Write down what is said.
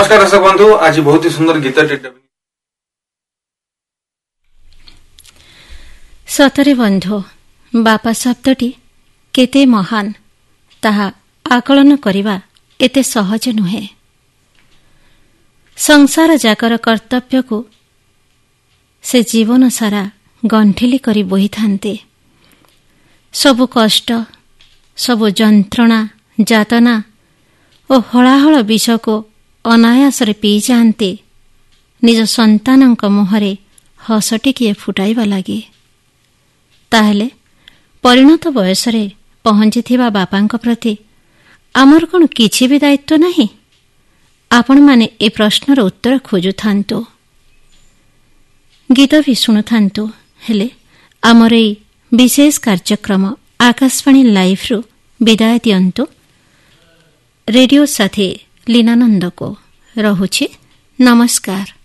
नमस्कार दर्शक बंधु, आज बहुत ही सुंदर गीत सतरे बंधु बापा शब्दटी केते महान ताहा आकलन करिबा एते सहज नुहे। संसार जाकर कर्तव्य को से जीवन सारा गंठिली करी बोही थांते। सबु कष्ट, सबु जंत्रणा, जातना और हलाहल विष को अनायासरे पी जाते निज संतानक मुहरे हस टिकिए फुटाइबा लगी। ताहेले परिणत बयसरे पहुंचीथिबा बापांक प्रति आमर कौन किछि भी दायित्व नहीं? आपण माने ए प्रश्नर उत्तर खोजुथांतु, गीत भी शुणुथांतु। हेले आमर ए विशेष कार्यक्रम आकाशवाणी लाइव रु विदाय दियंतु। रेडियो साथी लीनानंद को रहुछि। नमस्कार।